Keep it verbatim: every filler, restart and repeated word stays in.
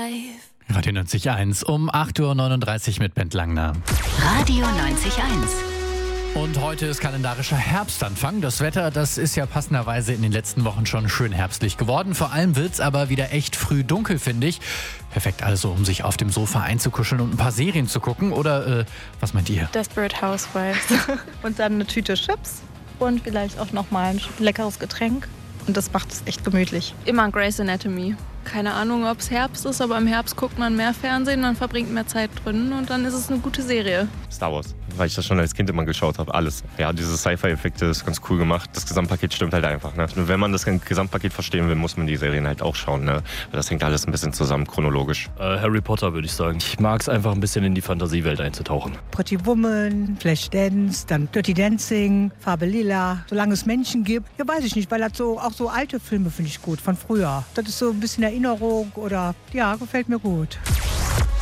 Radio neunzig Komma eins um acht Uhr neununddreißig mit Bent Langner. Radio neunzig Komma eins. Und heute ist kalendarischer Herbstanfang. Das Wetter, das ist ja passenderweise in den letzten Wochen schon schön herbstlich geworden. Vor allem wird's aber wieder echt früh dunkel, finde ich. Perfekt also, um sich auf dem Sofa einzukuscheln und ein paar Serien zu gucken. Oder äh, was meint ihr? Desperate Housewives. Und dann eine Tüte Chips und vielleicht auch nochmal ein leckeres Getränk. Und das macht es echt gemütlich. Immer Grey's Anatomy. Keine Ahnung, ob es Herbst ist, aber im Herbst guckt man mehr Fernsehen, man verbringt mehr Zeit drin und dann ist es eine gute Serie. Star Wars, weil ich das schon als Kind immer geschaut habe, alles. Ja, diese Sci-Fi-Effekte ist ganz cool gemacht. Das Gesamtpaket stimmt halt einfach. Ne? Nur wenn man das Gesamtpaket verstehen will, muss man die Serien halt auch schauen. Ne? Das hängt alles ein bisschen zusammen, chronologisch. Äh, Harry Potter würde ich sagen. Ich mag es einfach ein bisschen in die Fantasiewelt einzutauchen. Pretty Woman, Flashdance, dann Dirty Dancing, Farbe Lila, solange es Menschen gibt. Ja, weiß ich nicht, weil das so, auch so alte Filme finde ich gut, von früher. Das ist so ein bisschen Erinnerung oder, ja, gefällt mir gut.